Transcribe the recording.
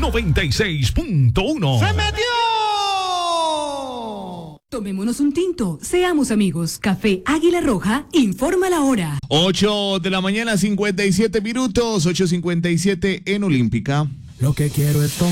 96.1. ¡Se metió! Tomémonos un tinto, seamos amigos. Café Águila Roja, informa la hora. 8 de la mañana, 57 minutos, 8:57 en Olímpica. Lo que quiero es tomar.